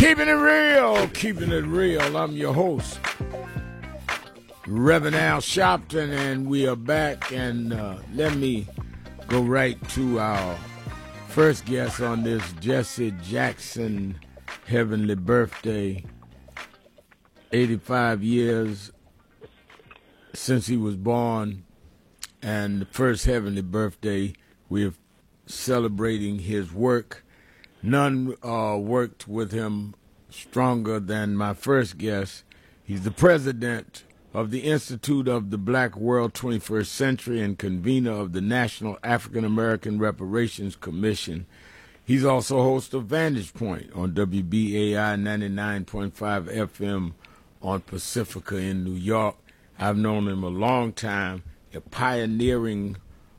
Keeping it real, keeping it real. I'm your host, Reverend Al Sharpton, and we are back. And let me go right to our first guest on this Jesse Jackson heavenly birthday. 85 years since he was born, and the first heavenly birthday. We're celebrating his work. None worked with him stronger than my first guest. He's the president of the Institute of the Black World 21st Century and convener of the National African American Reparations Commission. He's also host of Vantage Point on WBAI 99.5 FM on Pacifica in New York. I've known him a long time, a pioneering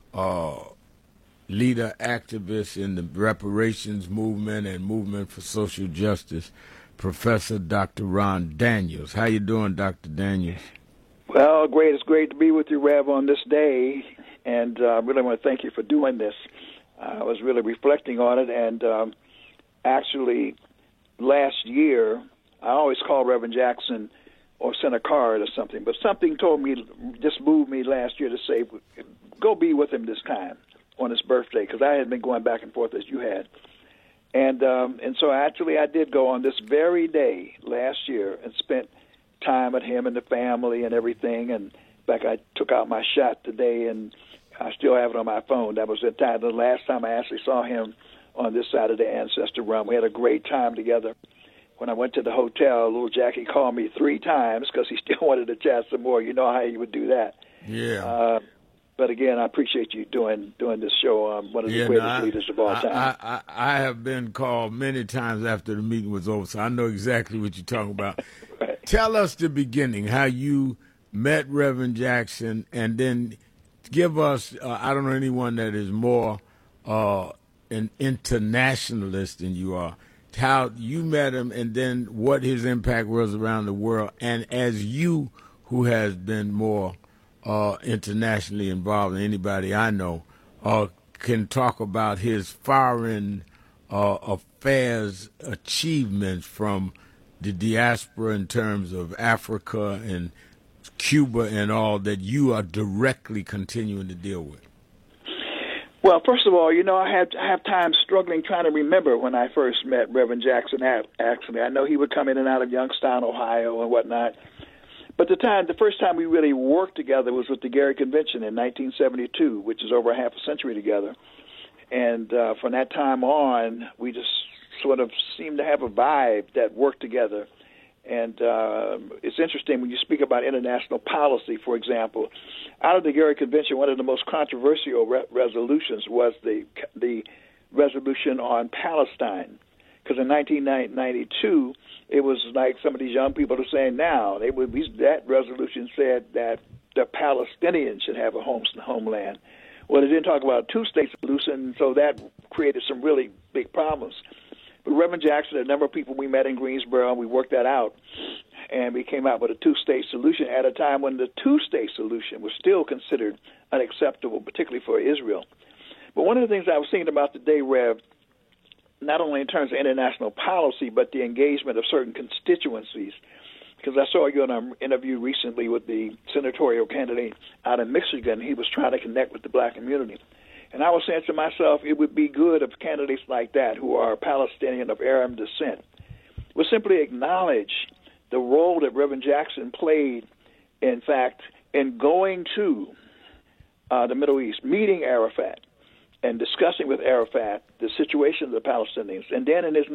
leader, activist in the reparations movement and movement for social justice, Professor Dr. Ron Daniels. How you doing, Dr. Daniels? Well, great. It's great to be with you, Rev, on this day, and I really want to thank you for doing this. I was really reflecting on it, and actually, last year, I always call Reverend Jackson or send a card or something, but something told me, just moved me last year to say, go be with him this time on his birthday, because I had been going back and forth as you had. And so actually I did go on this very day last year and spent time with him and the family and everything. And in fact, I took out my shot today, and I still have it on my phone. That was the last time I actually saw him on this side of the ancestor run. We had a great time together. When I went to the hotel, little Jackie called me 3 times because he still wanted to chat some more. You know how he would do that. Yeah. But again, I appreciate you doing this show. One of the greatest leaders of all time. I have been called many times after the meeting was over, so I know exactly what you're talking about. Right. Tell us the beginning, how you met Reverend Jackson, and then give us, I don't know anyone that is more an internationalist than you are, how you met him, and then what his impact was around the world. And as you, who has been more internationally involved than anybody I know, can talk about his foreign affairs achievements from the diaspora in terms of Africa and Cuba and all that you are directly continuing to deal with. Well, first of all, I have time struggling trying to remember when I first met Reverend Jackson. Actually, I know he would come in and out of Youngstown, Ohio, and whatnot. But the first time we really worked together was with the Gary Convention in 1972, which is over half a century together. And from that time on, we just sort of seemed to have a vibe that worked together. And it's interesting when you speak about international policy, for example. Out of the Gary Convention, one of the most controversial resolutions was the resolution on Palestine. Because in 1992, it was like some of these young people are saying now, that resolution said that the Palestinians should have a homeland. Well, they didn't talk about a 2-state solution, so that created some really big problems. But Reverend Jackson, a number of people we met in Greensboro, we worked that out, and we came out with a 2-state solution at a time when the 2-state solution was still considered unacceptable, particularly for Israel. But one of the things I was thinking about today, Rev, not only in terms of international policy, but the engagement of certain constituencies. Because I saw you in an interview recently with the senatorial candidate out of Michigan. He was trying to connect with the black community. And I was saying to myself, it would be good if candidates like that, who are Palestinian of Arab descent, would simply acknowledge the role that Reverend Jackson played, in fact, in going to the Middle East, meeting Arafat, and discussing with Arafat the situation of the Palestinians. And then in his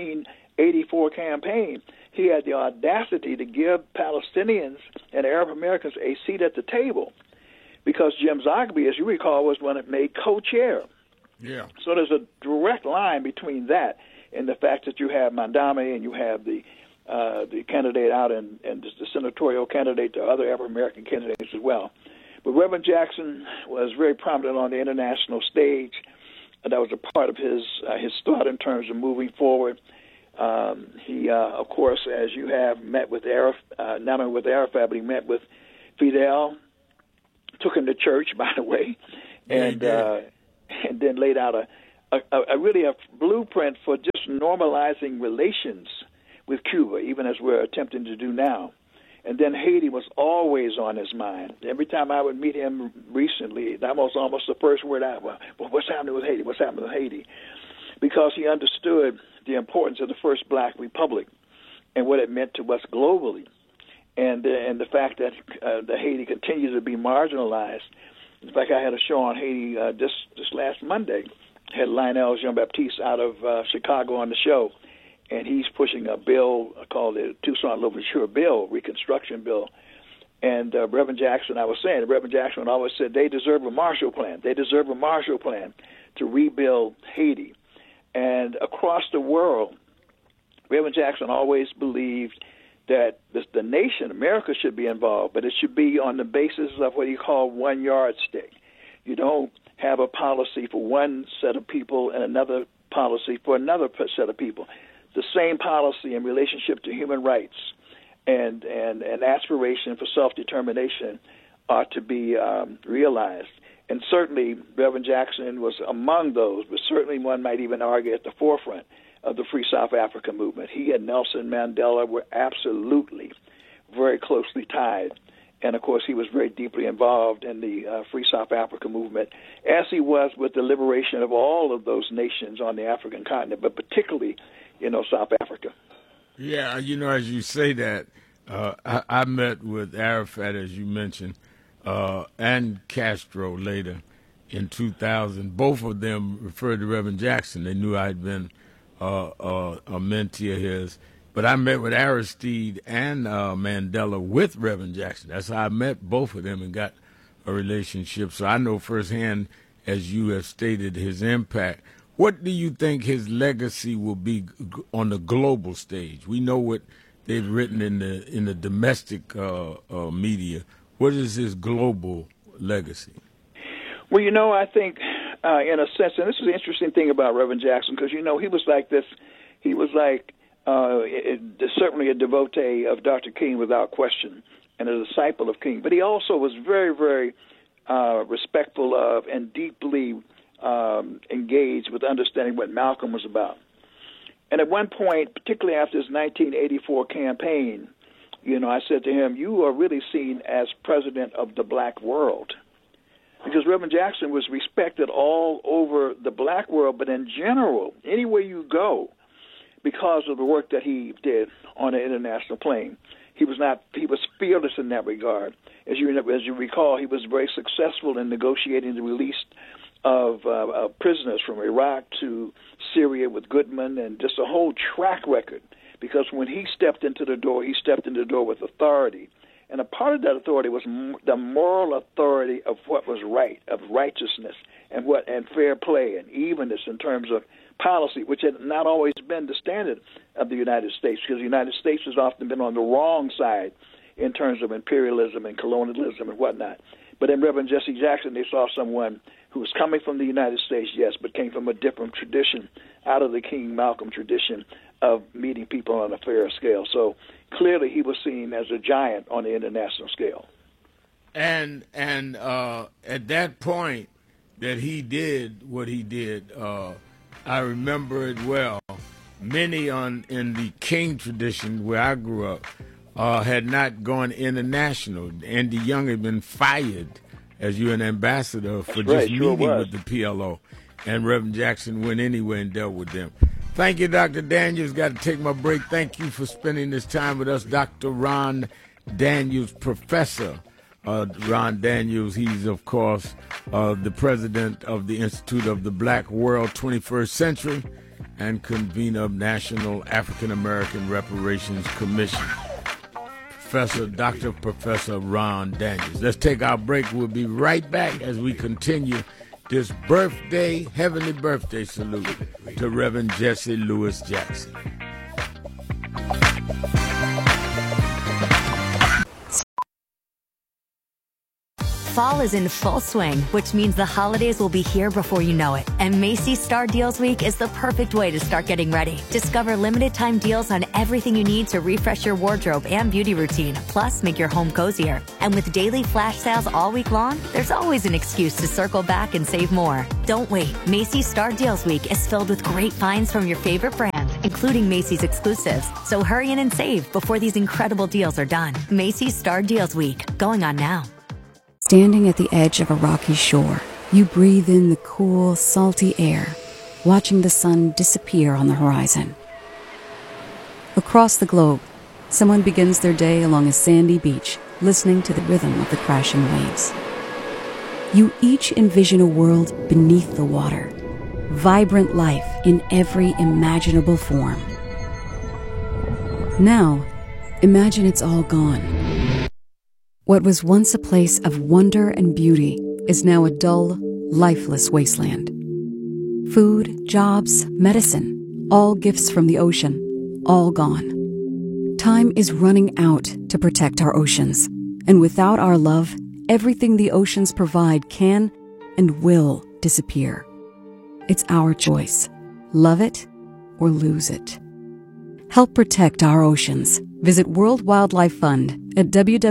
1984 campaign, he had the audacity to give Palestinians and Arab Americans a seat at the table, because Jim Zogby, as you recall, was one that made co-chair. Yeah. So there's a direct line between that and the fact that you have Mandami and you have the candidate out and the senatorial candidate, the other Arab American candidates as well. But Reverend Jackson was very prominent on the international stage. That was a part of his thought in terms of moving forward. He, of course, as you have, met with Arafat, not only with Arafat, but he met with Fidel, took him to church, by the way, and then laid out a really a blueprint for just normalizing relations with Cuba, even as we're attempting to do now. And then Haiti was always on his mind. Every time I would meet him recently, that was almost the first word out. Well, what's happening with Haiti? What's happening with Haiti? Because he understood the importance of the first black republic and what it meant to us globally, and the fact that Haiti continues to be marginalized. In fact, I had a show on Haiti this last Monday. I had Lionel Jean-Baptiste out of Chicago on the show, and he's pushing a bill called the Toussaint Louverture Bill, Reconstruction Bill. And Reverend Jackson, I was saying, Reverend Jackson always said they deserve a Marshall Plan. They deserve a Marshall Plan to rebuild Haiti. And across the world, Reverend Jackson always believed that the nation, America, should be involved, but it should be on the basis of what he called one yardstick. You don't have a policy for one set of people and another policy for another set of people. The same policy in relationship to human rights and aspiration for self-determination are to be realized. And certainly Reverend Jackson was among those, but certainly one might even argue at the forefront of the Free South Africa movement. He and Nelson Mandela were absolutely very closely tied. And, of course, he was very deeply involved in the Free South Africa movement, as he was with the liberation of all of those nations on the African continent, but particularly, South Africa. Yeah, as you say that, I met with Arafat, as you mentioned, and Castro later in 2000. Both of them referred to Reverend Jackson. They knew I'd been a mentee of his. But I met with Aristide and Mandela with Reverend Jackson. That's how I met both of them and got a relationship. So I know firsthand, as you have stated, his impact. What do you think his legacy will be on the global stage? We know what they've written in the domestic media. What is his global legacy? Well, I think in a sense, and this is the interesting thing about Reverend Jackson, because, he was like this. He was like certainly a devotee of Dr. King without question and a disciple of King. But he also was very, very respectful of and deeply engaged with understanding what Malcolm was about. And at one point, particularly after his 1984 campaign, I said to him, you are really seen as president of the black world. Because Reverend Jackson was respected all over the black world, but in general, anywhere you go, because of the work that he did on the international plane. He was fearless in that regard. As you recall, he was very successful in negotiating the release of prisoners from Iraq to Syria with Goodman, and just a whole track record. Because when he stepped into the door with authority. And a part of that authority was the moral authority of what was right, of righteousness, and fair play and evenness in terms of policy, which had not always been the standard of the United States, because the United States has often been on the wrong side in terms of imperialism and colonialism and whatnot. But in Reverend Jesse Jackson, they saw someone who was coming from the United States, yes, but came from a different tradition, out of the King Malcolm tradition of meeting people on a fair scale. So clearly he was seen as a giant on the international scale. And at that point that he did what he did, I remember it well. Many in the King tradition where I grew up had not gone international. Andy Young had been fired as UN ambassador for just meeting with the PLO. And Reverend Jackson went anywhere and dealt with them. Thank you, Dr. Daniels. Got to take my break. Thank you for spending this time with us, Dr. Ron Daniels, Professor Ron Daniels. He's, of course, the president of the Institute of the Black World 21st Century and convener of National African American Reparations Commission. Dr. Professor Ron Daniels. Let's take our break. We'll be right back as we continue this heavenly birthday salute to Reverend Jesse Louis Jackson. Fall is in full swing, which means the holidays will be here before you know it. And Macy's Star Deals Week is the perfect way to start getting ready. Discover limited time deals on everything you need to refresh your wardrobe and beauty routine, plus make your home cozier. And with daily flash sales all week long, there's always an excuse to circle back and save more. Don't wait. Macy's Star Deals Week is filled with great finds from your favorite brands including Macy's exclusives. So hurry in and save before these incredible deals are done. Macy's Star Deals Week, going on now. Standing at the edge of a rocky shore, you breathe in the cool, salty air, watching the sun disappear on the horizon. Across the globe, someone begins their day along a sandy beach, listening to the rhythm of the crashing waves. You each envision a world beneath the water, vibrant life in every imaginable form. Now, imagine it's all gone. What was once a place of wonder and beauty is now a dull, lifeless wasteland. Food, jobs, medicine, all gifts from the ocean, all gone. Time is running out to protect our oceans, and without our love, everything the oceans provide can and will disappear. It's our choice. Love it or lose it. Help protect our oceans. Visit World Wildlife Fund at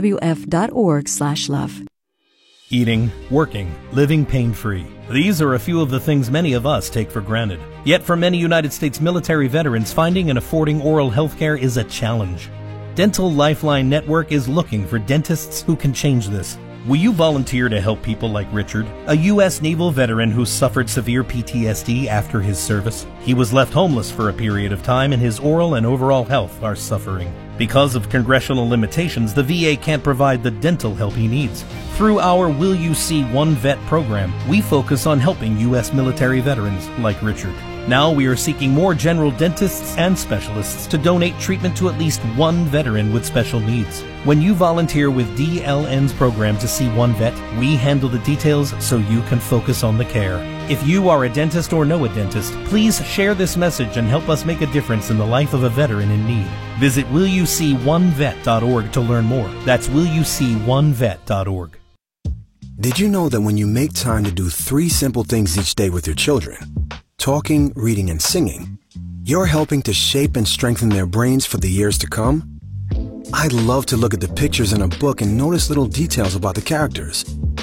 wwf.org/love. Eating, working, living pain-free. These are a few of the things many of us take for granted. Yet for many United States military veterans, finding and affording oral health care is a challenge. Dental Lifeline Network is looking for dentists who can change this. Will you volunteer to help people like Richard, a U.S. Naval veteran who suffered severe PTSD after his service? He was left homeless for a period of time, and his oral and overall health are suffering. Because of congressional limitations, the VA can't provide the dental help he needs. Through our Will You See One Vet program, we focus on helping U.S. military veterans like Richard. Now we are seeking more general dentists and specialists to donate treatment to at least one veteran with special needs. When you volunteer with DLN's program to see one vet, we handle the details so you can focus on the care. If you are a dentist or know a dentist, please share this message and help us make a difference in the life of a veteran in need. Visit willyouseeonevet.org to learn more. That's willyouseeonevet.org. Did you know that when you make time to do 3 simple things each day with your children, talking, reading, and singing, you're helping to shape and strengthen their brains for the years to come? I love to look at the pictures in a book and notice little details about the characters.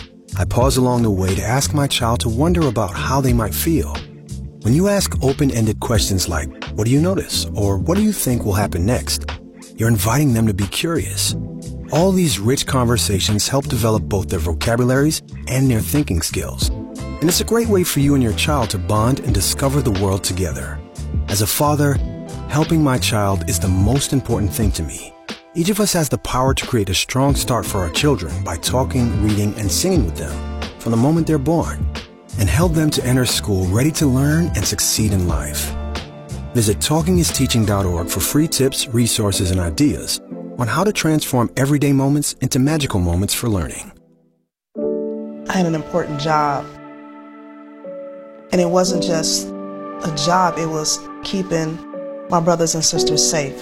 I pause along the way to ask my child to wonder about how they might feel. When you ask open-ended questions like, "What do you notice?" or "What do you think will happen next?" you're inviting them to be curious. All these rich conversations help develop both their vocabularies and their thinking skills. And it's a great way for you and your child to bond and discover the world together. As a father, helping my child is the most important thing to me. Each of us has the power to create a strong start for our children by talking, reading, and singing with them from the moment they're born, and help them to enter school ready to learn and succeed in life. Visit TalkingIsTeaching.org for free tips, resources, and ideas on how to transform everyday moments into magical moments for learning. I had an important job, and it wasn't just a job, it was keeping my brothers and sisters safe.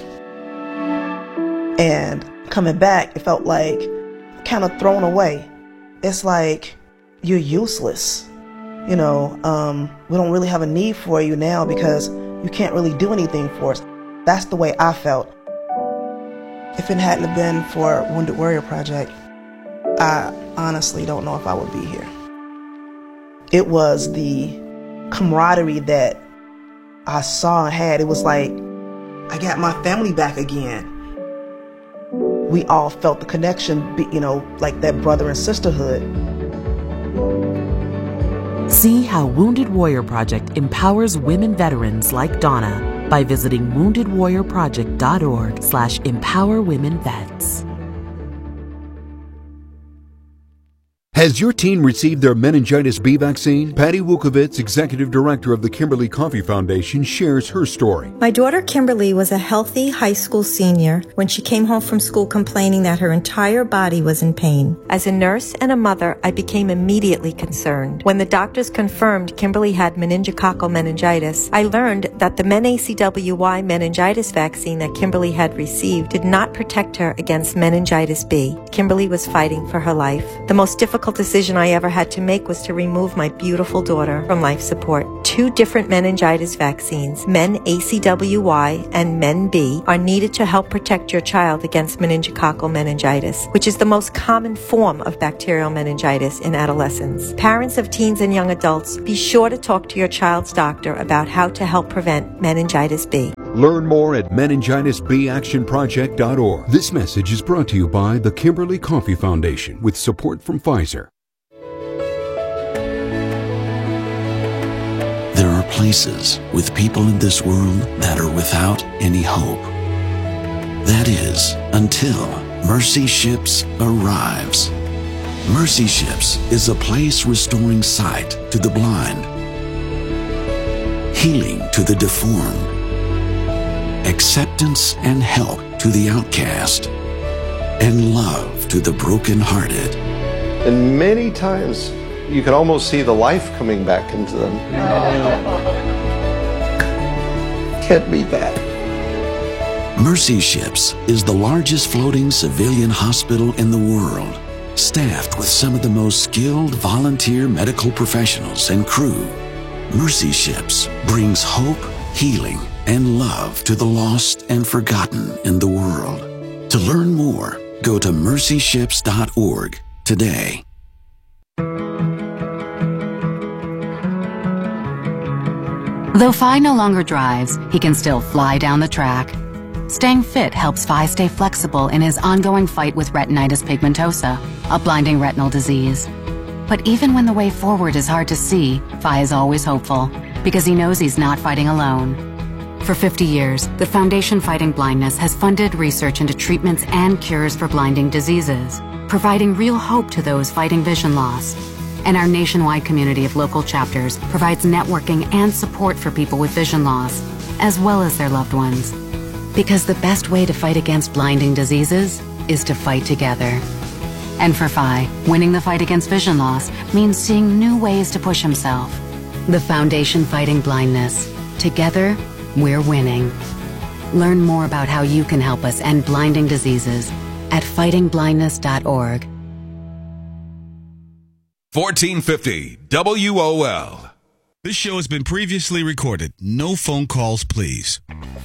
And coming back, it felt like kind of thrown away. It's like you're useless. We don't really have a need for you now because you can't really do anything for us. That's the way I felt. If it hadn't have been for Wounded Warrior Project, I honestly don't know if I would be here. It was the camaraderie that I saw and had. It was like I got my family back again. We all felt the connection, like that brother and sisterhood. See how Wounded Warrior Project empowers women veterans like Donna by visiting woundedwarriorproject.org/empowerwomenvets. Has your teen received their meningitis B vaccine? Patty Wukovitz, Executive Director of the Kimberly Coffee Foundation, shares her story. My daughter Kimberly was a healthy high school senior when she came home from school complaining that her entire body was in pain. As a nurse and a mother, I became immediately concerned. When the doctors confirmed Kimberly had meningococcal meningitis, I learned that the MenACWY meningitis vaccine that Kimberly had received did not protect her against meningitis B. Kimberly was fighting for her life. The most difficult decision I ever had to make was to remove my beautiful daughter from life support. 2 different meningitis vaccines, MenACWY and MenB, are needed to help protect your child against meningococcal meningitis, which is the most common form of bacterial meningitis in adolescents. Parents of teens and young adults, be sure to talk to your child's doctor about how to help prevent meningitis B. Learn more at meningitisbactionproject.org. This message is brought to you by the Kimberly Coffee Foundation with support from Pfizer. There are places with people in this world that are without any hope. That is, until Mercy Ships arrives. Mercy Ships is a place restoring sight to the blind, healing to the deformed, acceptance and help to the outcast, and love to the brokenhearted. And many times you can almost see the life coming back into them. Can't beat that. Mercy Ships is the largest floating civilian hospital in the world, staffed with some of the most skilled volunteer medical professionals and crew. Mercy Ships brings hope, healing, and love to the lost and forgotten in the world. To learn more, go to mercyships.org today. Though Phi no longer drives, he can still fly down the track. Staying fit helps Phi stay flexible in his ongoing fight with retinitis pigmentosa, a blinding retinal disease. But even when the way forward is hard to see, Phi is always hopeful, because he knows he's not fighting alone. For 50 years, the Foundation Fighting Blindness has funded research into treatments and cures for blinding diseases, providing real hope to those fighting vision loss. And our nationwide community of local chapters provides networking and support for people with vision loss, as well as their loved ones. Because the best way to fight against blinding diseases is to fight together. And for Phi, winning the fight against vision loss means seeing new ways to push himself. The Foundation Fighting Blindness. Together, we're winning. Learn more about how you can help us end blinding diseases at fightingblindness.org. 1450 WOL. This show has been previously recorded. No phone calls, please.